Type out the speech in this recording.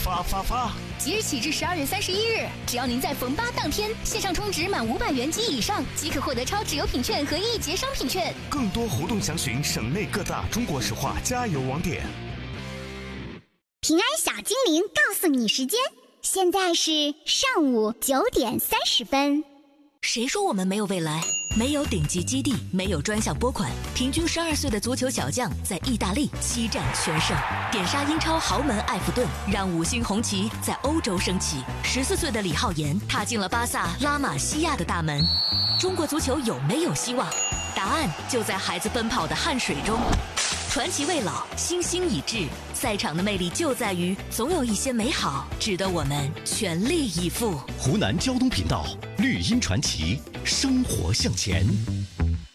发！ 即日起至12月31日，只要您在逢8当天线上充值满500元及以上，即可获得超值邮品券和1节商品券。 更多活动详询省内各大中国石化加油网点。 平安小精灵告诉你时间，现在是上午9点30分。 谁说我们没有未来？没有顶级基地，没有专项拨款，平均12岁的足球小将在意大利7战全胜，点杀英超豪门埃弗顿，让5星红旗在欧洲升起。14岁的李浩言踏进了巴萨拉玛西亚的大门。中国足球有没有希望？答案就在孩子奔跑的汗水中。传奇未老，星星已至。赛场的魅力就在于，总有一些美好值得我们全力以赴。 湖南交通频道绿茵传奇，生活向前。